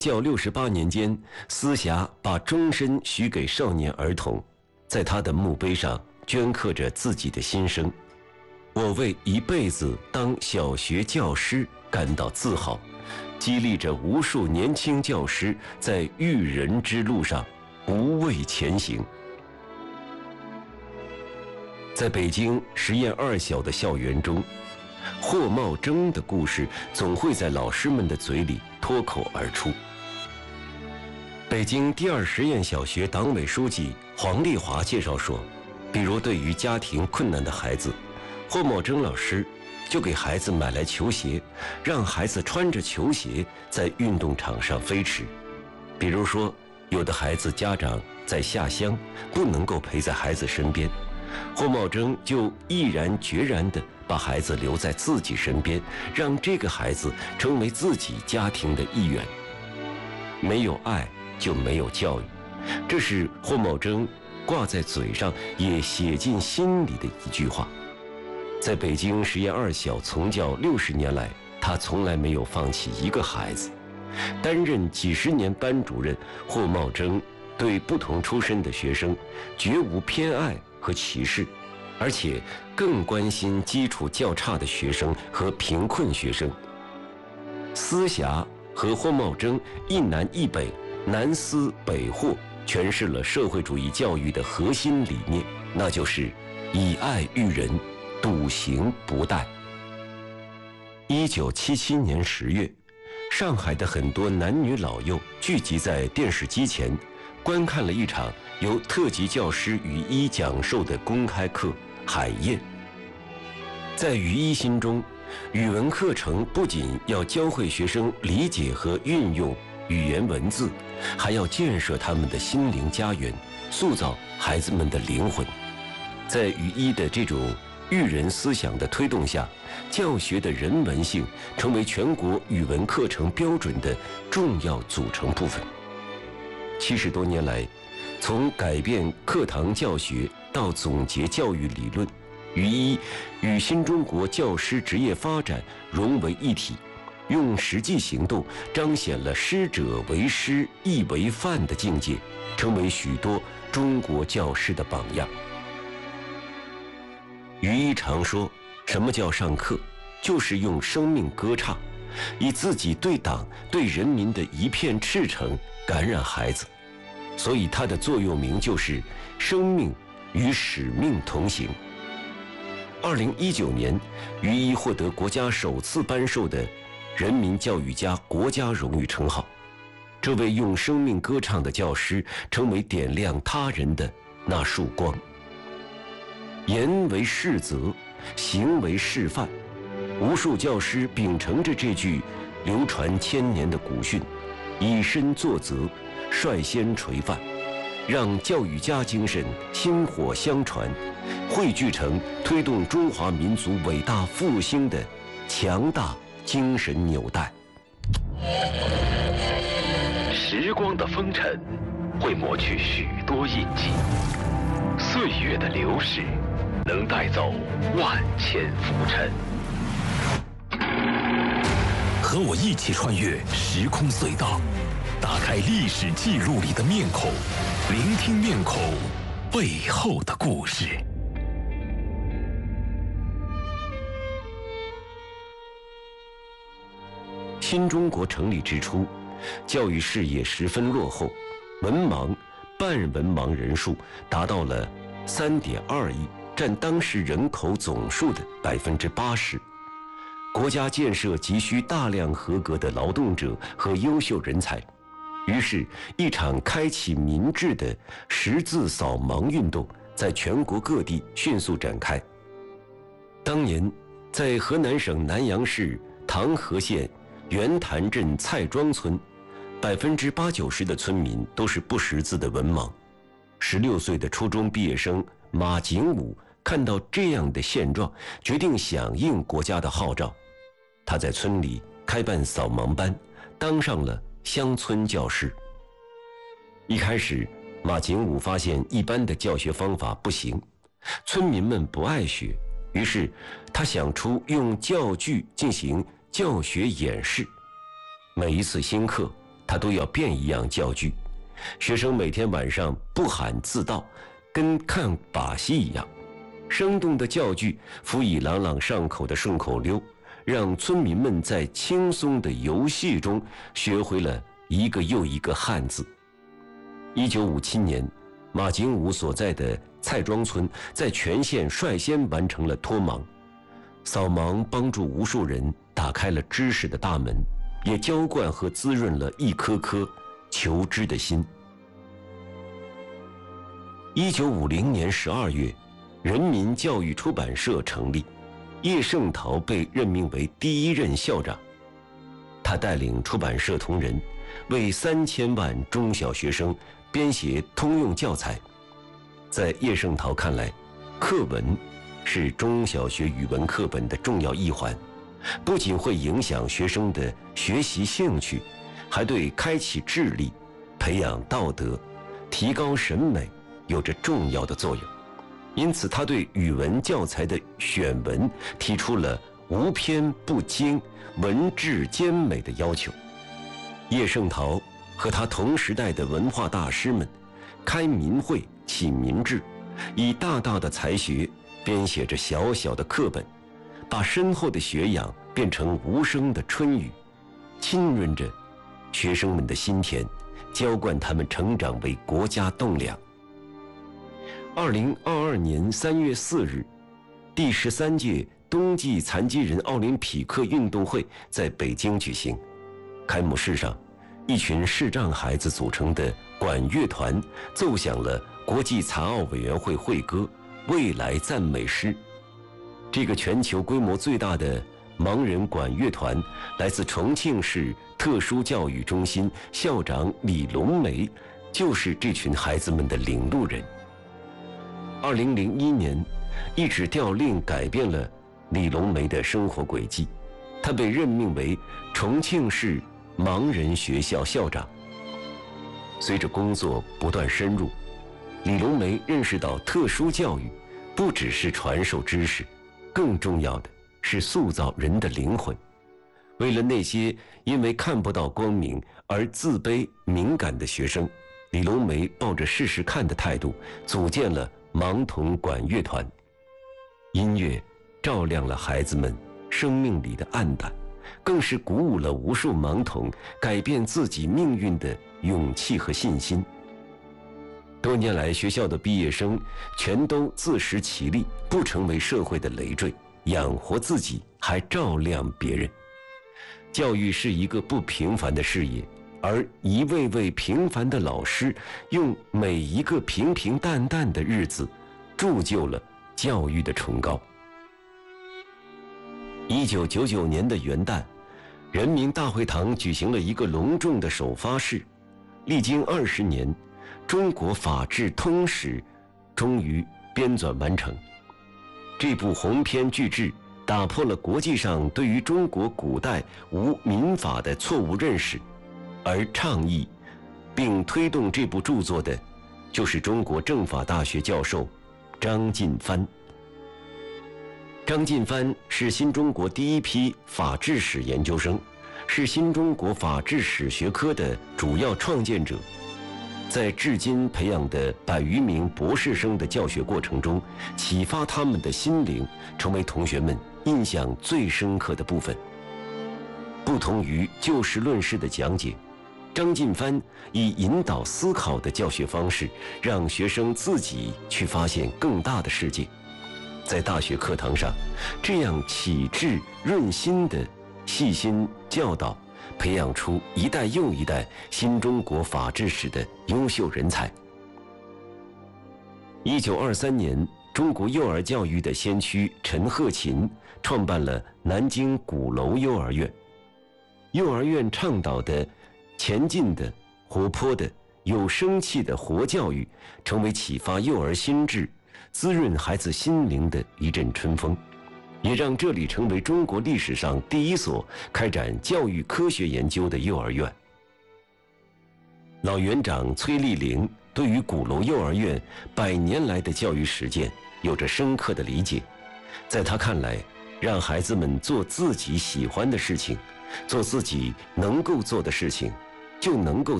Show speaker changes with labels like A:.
A: 教68年间，司辖把终身许给少年儿童，在他的墓碑上镌刻着自己的心声：我为一辈子当小学教师感到自豪，激励着无数年轻教师在育人之路上无畏前行。在北京实验二小的校园中，霍茂征的故事总会在老师们的嘴里脱口而出。北京第二实验小学党委书记黄丽华介绍说，比如对于家庭困难的孩子，霍茂征老师就给孩子买来球鞋，让孩子穿着球鞋在运动场上飞驰。比如说，有的孩子家长在下乡，不能够陪在孩子身边，霍茂征就毅然决然地把孩子留在自己身边，让这个孩子成为自己家庭的一员。没有爱就没有教育，这是霍茂征挂在嘴上也写进心里的一句话。在北京实验二小从教60年来，他从来没有放弃一个孩子。担任几十年班主任，霍茂征对不同出身的学生绝无偏爱和歧视，而且更关心基础较差的学生和贫困学生。司辖和霍茂征一南一北，南司北霍，诠释了社会主义教育的核心理念，那就是以爱育人，笃行不怠。1977年10月，上海的很多男女老幼聚集在电视机前，观看了一场由特级教师于一讲授的公开课《海燕》。在于一心中，语文课程不仅要教会学生理解和运用语言文字，还要建设他们的心灵家园，塑造孩子们的灵魂。在于一的这种育人思想的推动下，教学的人文性成为全国语文课程标准的重要组成部分。70多年来，从改变课堂教学到总结教育理论，于一与新中国教师职业发展融为一体，用实际行动彰显了师者为师，义为范的境界，成为许多中国教师的榜样。于一常说，什么叫上课？就是用生命歌唱，以自己对党对人民的一片赤诚感染孩子。所以他的座右铭就是生命与使命同行。2019年，于一获得国家首次颁授的人民教育家国家荣誉称号。这位用生命歌唱的教师，成为点亮他人的那束光。言为示则，行为示范。无数教师秉承着这句流传千年的古训，以身作则，率先垂范，让教育家精神薪火相传，汇聚成推动中华民族伟大复兴的强大精神纽带。
B: 时光的风尘会抹去许多印记，岁月的流逝能带走万千浮尘。和我一起穿越时空隧道，打开历史记录里的面孔，聆听面孔背后的故事。
A: 新中国成立之初，教育事业十分落后，文盲、半文盲人数达到了3.2亿，占当时人口总数的80%。国家建设急需大量合格的劳动者和优秀人才，于是，一场开启民智的识字扫盲运动在全国各地迅速展开。当年，在河南省南阳市唐河县袁潭镇蔡庄村，80%-90%的村民都是不识字的文盲。16岁的初中毕业生马景武看到这样的现状，决定响应国家的号召。他在村里开办扫盲班，当上了乡村教师。一开始，马景武发现一般的教学方法不行，村民们不爱学，于是他想出用教具进行教学演示。每一次新课， 他都要变一样教具。学生每天晚上不喊自道，跟看把戏一样。生动的教具辅以朗朗上口的顺口溜，让村民们在轻松的游戏中学会了一个又一个汉字。1957年，马景武所在的蔡庄村在全县率先完成了脱盲。扫盲帮助无数人打开了知识的大门，也浇灌和滋润了一颗颗求知的心。1950年12月，人民教育出版社成立，叶圣陶被任命为第一任校长。他带领出版社同仁，为3000万中小学生编写通用教材。在叶圣陶看来，课文是中小学语文课本的重要一环，不仅会影响学生的学习兴趣，还对开启智力、培养道德、提高审美有着重要的作用。因此，他对语文教材的选文提出了无偏不精、文质兼美的要求。叶圣陶和他同时代的文化大师们开民会、起民志，以大大的才学编写着小小的课本，把深厚的学养变成无声的春雨，浸润着学生们的心田，浇灌他们成长为国家栋梁。2022年3月4日，第13届冬季残疾人奥林匹克运动会在北京举行。开幕式上，一群视障孩子组成的管乐团奏响了国际残奥委员会会歌《未来赞美诗》。这个全球规模最大的盲人管乐团来自重庆市特殊教育中心校长李龙梅，就是这群孩子们的领路人。2001年，一纸调令改变了李龙梅的生活轨迹，她被任命为重庆市盲人学校校长。随着工作不断深入，李龙梅认识到特殊教育不只是传授知识，更重要的是塑造人的灵魂。为了那些因为看不到光明而自卑敏感的学生，李龙梅抱着试试看的态度，组建了盲童管乐团。音乐照亮了孩子们生命里的暗淡，更是鼓舞了无数盲童改变自己命运的勇气和信心。多年来，学校的毕业生全都自食其力，不成为社会的累赘，养活自己，还照亮别人。教育是一个不平凡的事业，而一位位平凡的老师，用每一个平平淡淡的日子，铸就了教育的崇高。1999年的元旦，人民大会堂举行了一个隆重的首发式。历经20年，中国法制通史终于编纂完成。这部鸿篇巨制打破了国际上对于中国古代无民法的错误认识，而倡议并推动这部著作的，就是中国政法大学教授张晋藩。张晋藩是新中国第一批法治史研究生，是新中国法治史学科的主要创建者。在至今培养的100余名博士生的教学过程中，启发他们的心灵，成为同学们印象最深刻的部分。不同于就事论事的讲解，张晋藩以引导思考的教学方式，让学生自己去发现更大的世界。在大学课堂上，这样启智润心的细心教导，培养出一代又一代新中国法治史的优秀人才。1923年，中国幼儿教育的先驱陈鹤琴创办了南京鼓楼幼儿园。幼儿园倡导的前进的、活泼的、有生气的活教育，成为启发幼儿心智、滋润孩子心灵的一阵春风，也让这里成为中国历史上第一所开展教育科学研究的幼儿园。老园长崔丽玲对于鼓楼幼儿园100年来的教育实践有着深刻的理解。在他看来，让孩子们做自己喜欢的事情，做自己能够做的事情， 就能够